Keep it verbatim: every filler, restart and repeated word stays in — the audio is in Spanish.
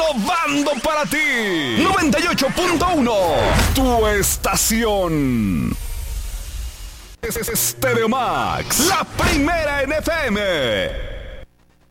innovando para ti. noventa y ocho punto uno, tu estación. Stereo Max, la primera en F M.